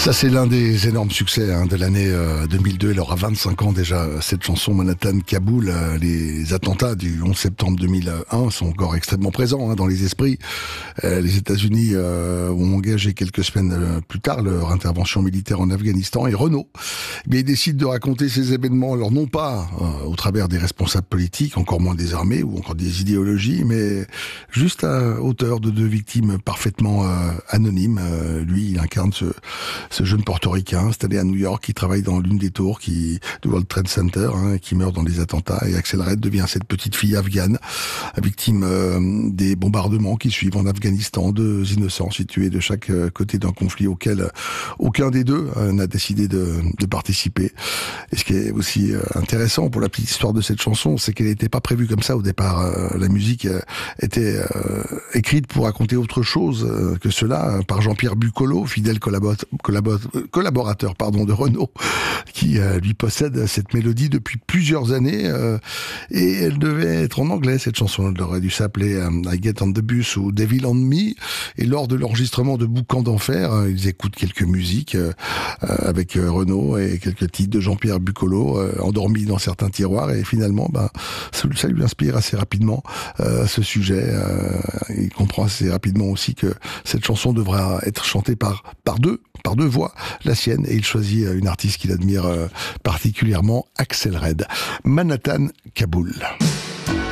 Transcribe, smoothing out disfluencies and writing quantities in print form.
Ça, c'est l'un des énormes succès de l'année 2002. Elle aura 25 ans déjà, cette chanson Manhattan Kaboul. Les attentats du 11 septembre 2001 sont encore extrêmement présents dans les esprits. Les États-Unis ont engagé quelques semaines plus tard leur intervention militaire en Afghanistan. Et Renaud, ils décident de raconter ces événements, alors non pas au travers des responsables politiques, encore moins des armées ou encore des idéologies, mais juste à hauteur de deux victimes parfaitement anonymes. Lui, il incarne ce jeune portoricain installé à New York qui travaille dans l'une des tours du World Trade Center, qui meurt dans les attentats, et Axel Red devient cette petite fille afghane, victime des bombardements qui suivent en Afghanistan, deux innocents situés de chaque côté d'un conflit auquel aucun des deux n'a décidé de participer. Et ce qui est aussi intéressant pour la petite histoire de cette chanson, c'est qu'elle n'était pas prévue comme ça au départ. La musique était écrite pour raconter autre chose que cela, par Jean-Pierre Bucolo, fidèle collaborateur de Renaud, qui lui possède cette mélodie depuis plusieurs années, et elle devait être en anglais, cette chanson. Elle aurait dû s'appeler I Get on the Bus ou Devil on Me, et lors de l'enregistrement de Boucan d'Enfer, ils écoutent quelques musiques avec Renaud et quelques titres de Jean-Pierre Bucolo endormis dans certains tiroirs, et finalement ça lui inspire assez rapidement ce sujet. Il comprend assez rapidement aussi que cette chanson devra être chantée par deux voix, la sienne, et il choisit une artiste qu'il admire particulièrement, Axel Red. Manhattan Kaboul.